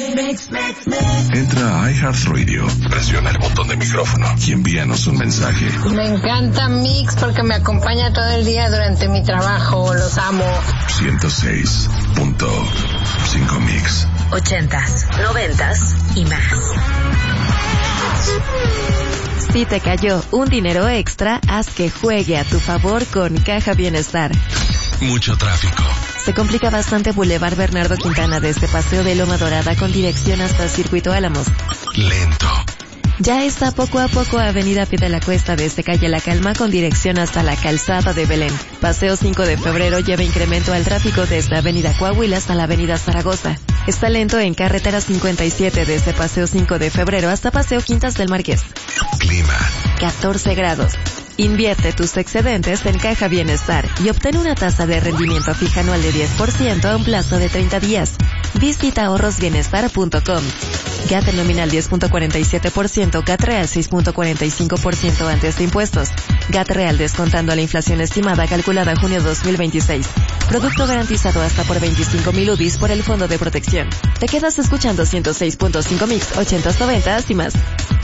Entra a iHeartRadio, presiona el botón de micrófono y envíanos un mensaje. Me encanta Mix porque me acompaña todo el día durante mi trabajo. Los amo. 106.5 Mix. 80s, 90s y más. Si te cayó un dinero extra, haz que juegue a tu favor con Caja Bienestar. Mucho tráfico. Se complica bastante Boulevard Bernardo Quintana desde Paseo de Loma Dorada con dirección hasta Circuito Álamos. Lento. Ya está poco a poco Avenida Pie de la Cuesta desde Calle La Calma con dirección hasta la Calzada de Belén. Paseo 5 de Febrero lleva incremento al tráfico desde Avenida Coahuila hasta la Avenida Zaragoza. Está lento en Carretera 57 desde Paseo 5 de Febrero hasta Paseo Quintas del Marqués. Clima. 14 grados. Invierte tus excedentes en Caja Bienestar y obtén una tasa de rendimiento fija anual de 10% a un plazo de 30 días. Visita ahorrosbienestar.com. GAT nominal 10.47%, GAT real 6.45% antes de impuestos. GAT real descontando la inflación estimada calculada en junio 2026. Producto garantizado hasta por 25,000 UDIs por el Fondo de Protección. Te quedas escuchando 106.5 Mix, 80s, 90s y más.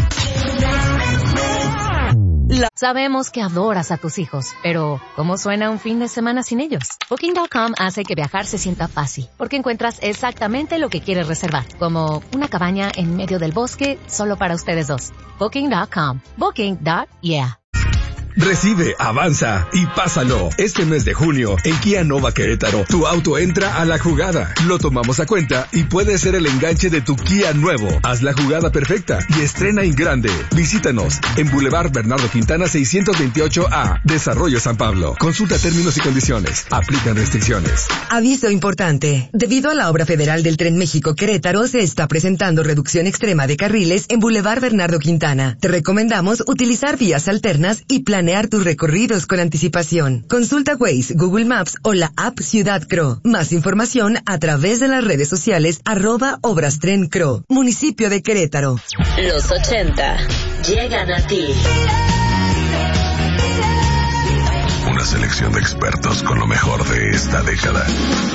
Sabemos que adoras a tus hijos, pero ¿cómo suena un fin de semana sin ellos? Booking.com hace que viajar se sienta fácil, porque encuentras exactamente lo que quieres reservar, como una cabaña en medio del bosque solo para ustedes dos. Booking.com. Booking.yeah. Recibe, avanza y pásalo. Este mes de junio, en Kia Nova Querétaro, tu auto entra a la jugada. Lo tomamos a cuenta y puede ser el enganche de tu Kia nuevo. Haz la jugada perfecta y estrena en grande. Visítanos en Boulevard Bernardo Quintana 628A, Desarrollo San Pablo. Consulta términos y condiciones. Aplican restricciones. Aviso importante. Debido a la obra federal del Tren México Querétaro, se está presentando reducción extrema de carriles en Boulevard Bernardo Quintana. Te recomendamos utilizar vías alternas y planear tus recorridos con anticipación. Consulta Waze, Google Maps o la app Ciudad Cro. Más información a través de las redes sociales @ObrasTrenCro. Municipio de Querétaro. Los 80 llegan a ti. Una selección de expertos con lo mejor de esta década.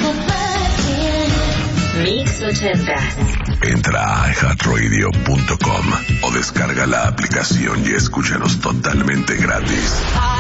Mix 80. Entra a iHeartRadio.com o descarga la aplicación y escúchanos totalmente gratis.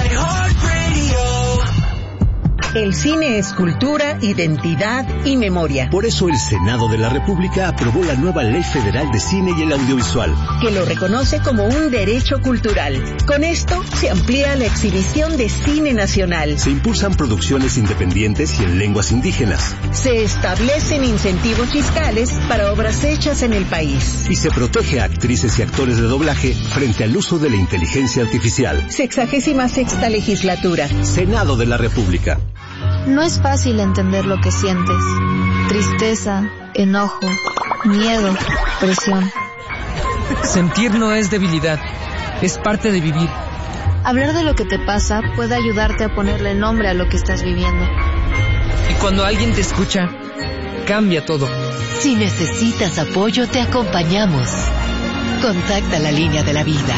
El cine es cultura, identidad y memoria. Por eso el Senado de la República aprobó la nueva Ley Federal de Cine y el Audiovisual, que lo reconoce como un derecho cultural. Con esto se amplía la exhibición de cine nacional. Se impulsan producciones independientes y en lenguas indígenas. Se establecen incentivos fiscales para obras hechas en el país. Y se protege a actrices y actores de doblaje frente al uso de la inteligencia artificial. 66ª legislatura. Senado de la República. No es fácil entender lo que sientes. Tristeza, enojo, miedo, presión. Sentir no es debilidad, es parte de vivir. Hablar de lo que te pasa puede ayudarte a ponerle nombre a lo que estás viviendo. Y cuando alguien te escucha, cambia todo. Si necesitas apoyo, te acompañamos. Contacta la línea de la vida.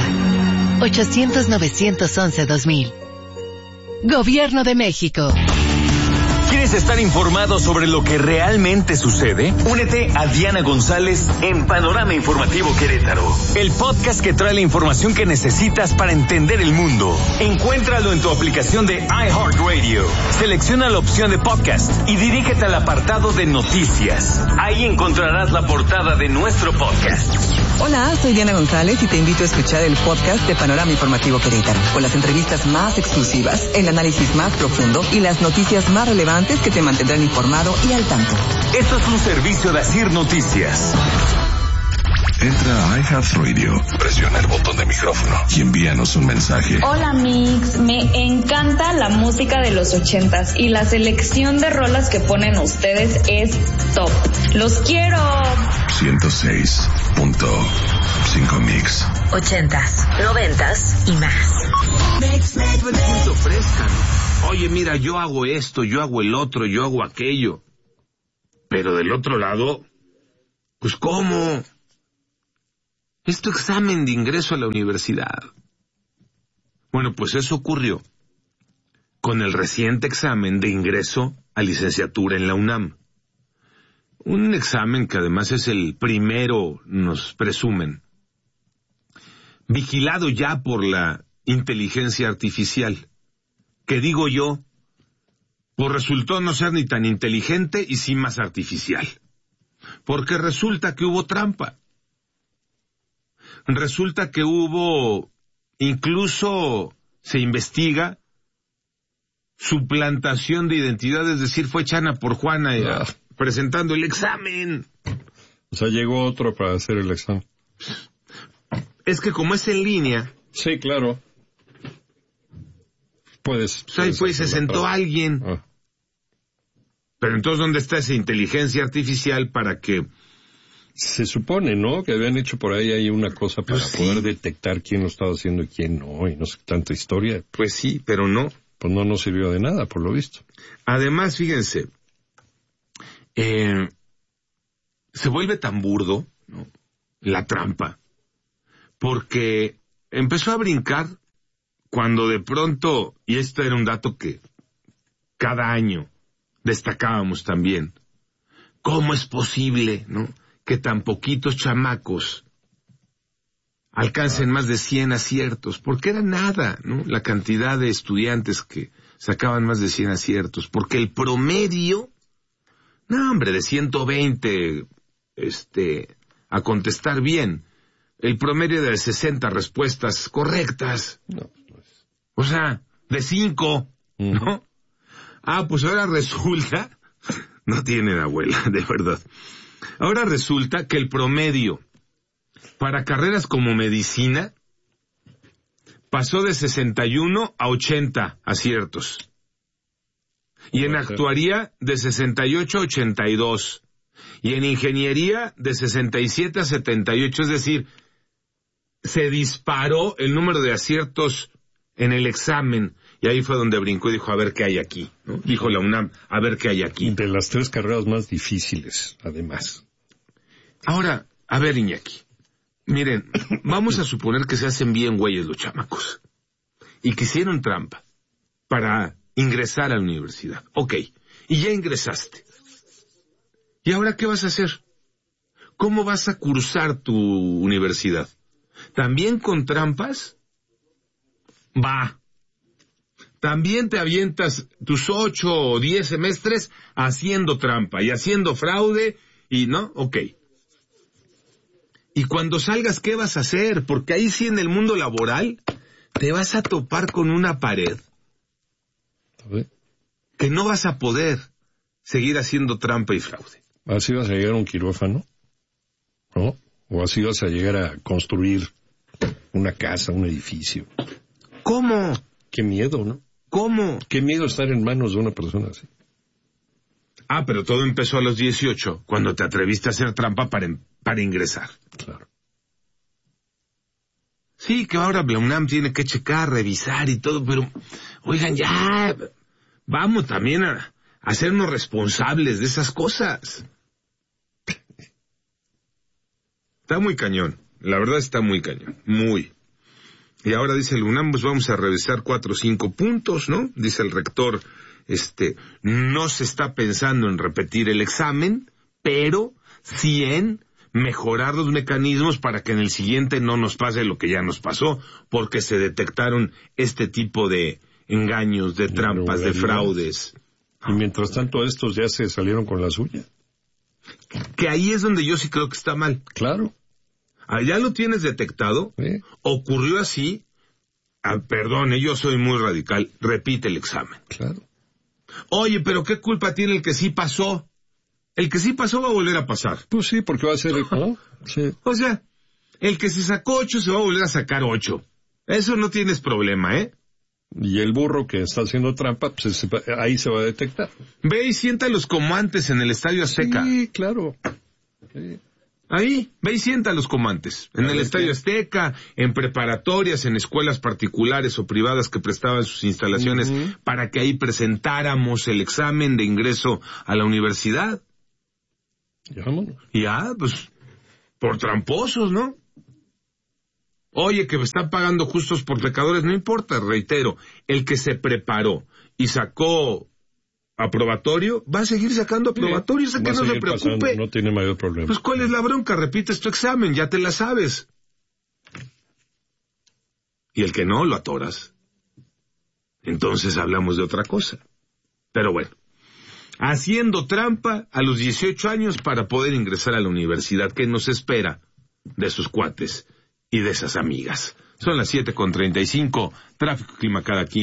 800-911-2000. Gobierno de México. ¿Quieres estar informado sobre lo que realmente sucede? Únete a Diana González en Panorama Informativo Querétaro, el podcast que trae la información que necesitas para entender el mundo. Encuéntralo en tu aplicación de iHeartRadio. Selecciona la opción de podcast y dirígete al apartado de noticias. Ahí encontrarás la portada de nuestro podcast. Hola, soy Diana González y te invito a escuchar el podcast de Panorama Informativo Querétaro, con las entrevistas más exclusivas, el análisis más profundo y las noticias más relevantes que te mantendrán informado y al tanto. Esto es un servicio de Asir Noticias. Entra a iHeartRadio, presiona el botón de micrófono y envíanos un mensaje. Hola Mix, me encanta la música de los 80s y la selección de rolas que ponen ustedes es top. ¡Los quiero! 106.5 Mix. 80s, 90s y más. Te ofrezcan. Oye, mira, yo hago esto, yo hago el otro, yo hago aquello. Pero del otro lado, pues ¿cómo? Es tu examen de ingreso a la universidad. Bueno, pues eso ocurrió con el reciente examen de ingreso a licenciatura en la UNAM. Un examen que además es el primero, nos presumen, vigilado ya por la inteligencia artificial, que digo yo, pues resultó no ser ni tan inteligente y sí más artificial. Porque resulta que hubo trampa. Resulta que hubo, incluso se investiga, suplantación de identidad, es decir, fue Chana por Juana presentando el examen. O sea, llegó otro para hacer el examen. Es que como es en línea... Sí, claro. Puedes ahí fue y se sentó alguien. Pero entonces, ¿dónde está esa inteligencia artificial para que... Se supone, ¿no? Que habían hecho por ahí hay una cosa para poder detectar quién lo estaba haciendo y quién no, y no sé tanta historia. Pues sí, pero no. Pues no nos sirvió de nada, por lo visto. Además, fíjense, se vuelve tan burdo, ¿no?, la trampa, porque empezó a brincar cuando de pronto, y esto era un dato que cada año destacábamos también, ¿cómo es posible, no?, que tan poquitos chamacos alcancen más de 100 aciertos? Porque era nada, ¿no?, la cantidad de estudiantes que sacaban más de 100 aciertos, porque el promedio, no hombre, de 120, a contestar bien, el promedio de 60 respuestas correctas, o sea, de 5, ¿no? Pues ahora resulta, no tienen abuela, de verdad, ahora resulta que el promedio para carreras como medicina pasó de 61 a 80 aciertos. Y en actuaría de 68 a 82. Y en ingeniería de 67 a 78. Es decir, se disparó el número de aciertos en el examen. Y ahí fue donde brincó y dijo, a ver qué hay aquí, ¿no? Dijo la UNAM, a ver qué hay aquí. De las 3 carreras más difíciles, además. Ahora, a ver, Iñaki. Miren, vamos a suponer que se hacen bien güeyes los chamacos y que hicieron trampa para ingresar a la universidad. Ok, y ya ingresaste. ¿Y ahora qué vas a hacer? ¿Cómo vas a cursar tu universidad? ¿También con trampas? Va. ¿También te avientas tus 8 o 10 semestres haciendo trampa y haciendo fraude y no? Ok. Y cuando salgas, ¿qué vas a hacer? Porque ahí sí en el mundo laboral te vas a topar con una pared que no vas a poder seguir haciendo trampa y fraude. ¿Así vas a llegar a un quirófano? ¿No? ¿O así vas a llegar a construir una casa, un edificio? ¿Cómo? Qué miedo, ¿no? ¿Cómo? Qué miedo estar en manos de una persona así. Pero todo empezó a los 18, cuando te atreviste a hacer trampa para ingresar. Claro. Sí, que ahora la UNAM tiene que checar, revisar y todo, pero, oigan, ya, vamos también a hacernos responsables de esas cosas. Está muy cañón, la verdad está muy cañón, muy. Y ahora dice el UNAM, pues vamos a revisar 4 o 5 puntos, ¿no? Dice el rector, no se está pensando en repetir el examen, pero sí en mejorar los mecanismos para que en el siguiente no nos pase lo que ya nos pasó, porque se detectaron este tipo de engaños, de trampas, de fraudes. Y mientras tanto estos ya se salieron con la suya. Que ahí es donde yo sí creo que está mal. Claro. ¿Ya lo tienes detectado? ¿Sí? Ocurrió así. Perdone, yo soy muy radical. Repite el examen. Claro. Oye, pero ¿qué culpa tiene el que sí pasó? El que sí pasó va a volver a pasar. Pues sí, porque va a ser... ¿no? Sí. O sea, el que se sacó 8 se va a volver a sacar 8. Eso no tienes problema, ¿eh? Y el burro que está haciendo trampa, pues ahí se va a detectar. Ve y siéntalos como antes en el Estadio Azteca. Sí, claro. Sí. Ahí, ve y siéntalos como antes. En el Estadio Azteca, en preparatorias, en escuelas particulares o privadas que prestaban sus instalaciones para que ahí presentáramos el examen de ingreso a la universidad. Ya, pues, por tramposos, ¿no? Oye, que me están pagando justos por pecadores, no importa, reitero, el que se preparó y sacó aprobatorio, va a seguir sacando aprobatorio, que no se preocupe. Pasando, no tiene mayor problema. Pues ¿cuál es la bronca? Repites tu examen, ya te la sabes. Y el que no, lo atoras. Entonces hablamos de otra cosa. Pero bueno, haciendo trampa a los 18 años para poder ingresar a la universidad. ¿Qué nos espera de sus cuates y de esas amigas? Son las 7:35, tráfico, clima cada 15.